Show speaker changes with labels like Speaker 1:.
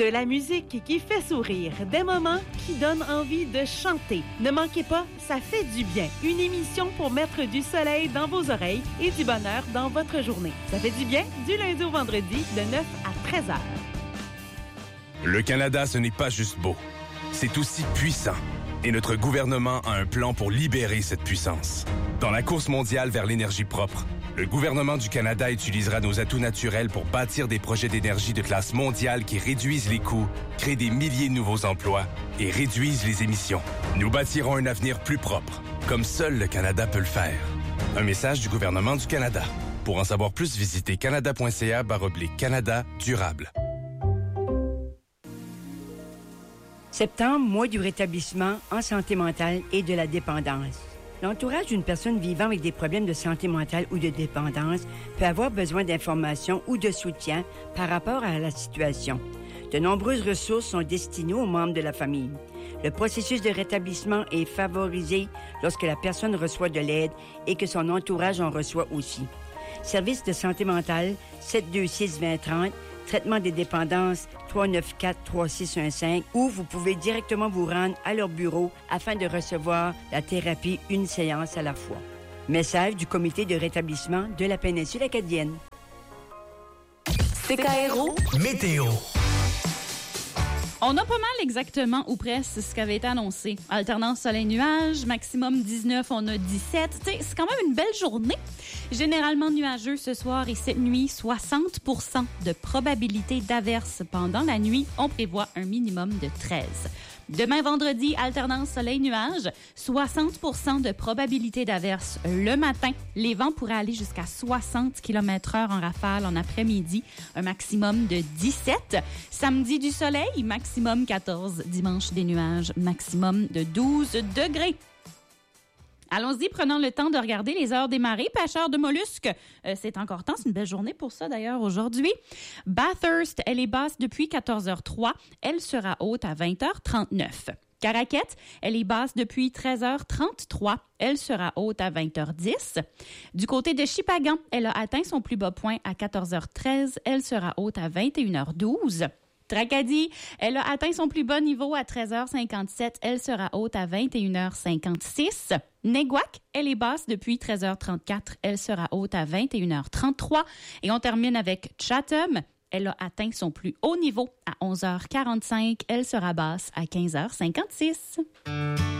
Speaker 1: De la musique qui fait sourire, des moments qui donnent envie de chanter. Ne manquez pas, ça fait du bien. Une émission pour mettre du soleil dans vos oreilles et du bonheur dans votre journée. Ça fait du bien du lundi au vendredi de 9 à 13 heures.
Speaker 2: Le Canada, ce n'est pas juste beau. C'est aussi puissant. Et notre gouvernement a un plan pour libérer cette puissance. Dans la course mondiale vers l'énergie propre, le gouvernement du Canada utilisera nos atouts naturels pour bâtir des projets d'énergie de classe mondiale qui réduisent les coûts, créent des milliers de nouveaux emplois et réduisent les émissions. Nous bâtirons un avenir plus propre, comme seul le Canada peut le faire. Un message du gouvernement du Canada. Pour en savoir plus, visitez canada.ca/Canada durable.
Speaker 3: Septembre, mois du rétablissement en santé mentale et de la dépendance. L'entourage d'une personne vivant avec des problèmes de santé mentale ou de dépendance peut avoir besoin d'informations ou de soutien par rapport à la situation. De nombreuses ressources sont destinées aux membres de la famille. Le processus de rétablissement est favorisé lorsque la personne reçoit de l'aide et que son entourage en reçoit aussi. Service de santé mentale 726-2030, traitement des dépendances 394-3615 ou vous pouvez directement vous rendre à leur bureau afin de recevoir la thérapie une séance à la fois. Message du comité de rétablissement de la péninsule acadienne.
Speaker 4: CKRO Météo.
Speaker 5: On a pas mal exactement ou presque ce qui avait été annoncé. Alternance soleil-nuage, maximum 19, on a 17. C'est quand même une belle journée. Généralement nuageux ce soir et cette nuit, 60% de probabilité d'averse pendant la nuit. On prévoit un minimum de 13. Demain vendredi, alternance soleil-nuage, 60% de probabilité d'averse le matin. Les vents pourraient aller jusqu'à 60 km/h en rafale en après-midi, un maximum de 17. Samedi du soleil, maximum 14. Dimanche des nuages, maximum de 12 degrés. Allons-y, prenons le temps de regarder les heures des marées. Pêcheurs de mollusques, c'est encore temps. C'est une belle journée pour ça, d'ailleurs, aujourd'hui. Bathurst, elle est basse depuis 14h03. Elle sera haute à 20h39. Caraquette, elle est basse depuis 13h33. Elle sera haute à 20h10. Du côté de Shippagan, elle a atteint son plus bas point à 14h13. Elle sera haute à 21h12. Tracadie, elle a atteint son plus bas niveau à 13h57. Elle sera haute à 21h56. Neguac, elle est basse depuis 13h34. Elle sera haute à 21h33. Et on termine avec Chatham. Elle a atteint son plus haut niveau à 11h45. Elle sera basse à 15h56.